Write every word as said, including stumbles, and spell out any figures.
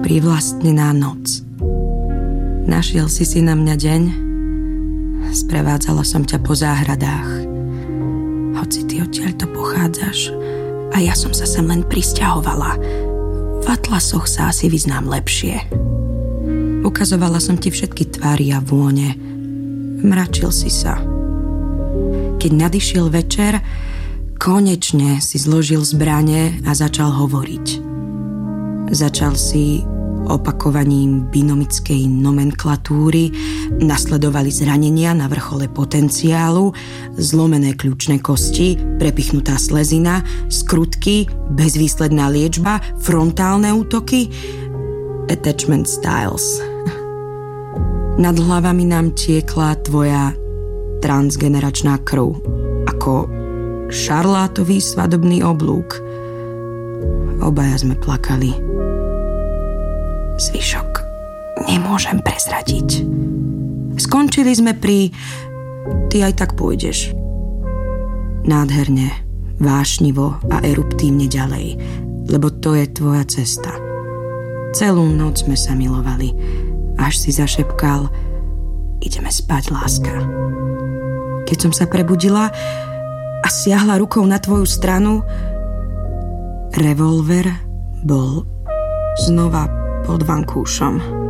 privlastnená noc. Našiel si si na mňa deň, sprevádzala som ťa po záhradách. Hoci ty odtiaľto pochádzaš a ja som sa sem len prisťahovala. V atlasoch sa asi vyznám lepšie. Ukazovala som ti všetky tvary a vône. Mračil si sa. Keď nadišiel večer, konečne si zložil zbrane a začal hovoriť. Začal si opakovaním binomickej nomenklatúry, nasledovali zranenia na vrchole potenciálu, zlomené kľúčne kosti, prepichnutá slezina, skrutky, bezvýsledná liečba, frontálne útoky, attachment styles. Nad hlavami nám tiekla tvoja transgeneračná krv, ako šarlátový svadobný oblúk. Obaja sme plakali. Zvyšok nemôžem prezradiť. Skončili sme pri ty aj tak pôjdeš. Nádherne, vášnivo a eruptívne ďalej, lebo to je tvoja cesta. Celú noc sme sa milovali, až si zašepkal: ideme spať, láska. Keď som sa prebudila a siahla rukou na tvoju stranu, revolver bol znova pod vankúšom.